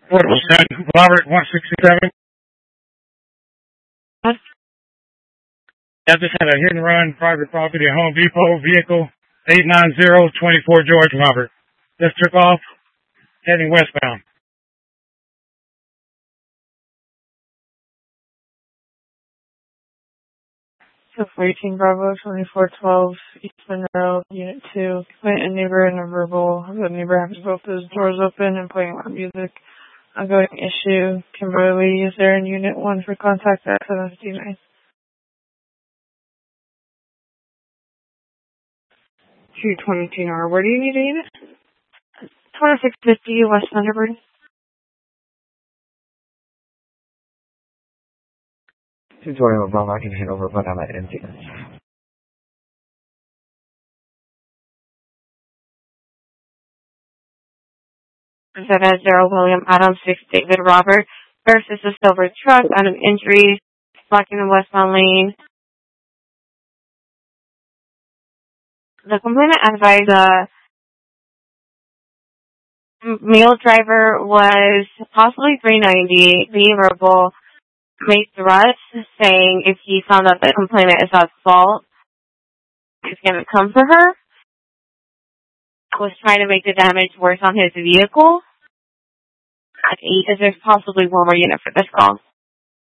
What was that? Robert 167. What? I just had a hit and run, private property at Home Depot, vehicle 89024 George Robert. Just took off, heading westbound. So 14 Bravo 2412 East Monroe, Unit 2. Complaint a neighbor and a verbal. The neighbor has both his doors open and playing loud music. Ongoing issue. Kimberly, is there in Unit 1 for contact at 759? 222 hour. Where do you need a unit? 2650 West Thunderbird. 220 Bravo, I can hand over, but I'm at empty. Present 0 William Adams 6 David Robert versus the silver truck on an injury, blocking the westbound lane. The complainant advised male driver was possibly 390, being verbal, made threats saying if he found out the complainant is at fault, he's going to come for her. Was trying to make the damage worse on his vehicle. Is there possibly one more unit for this call?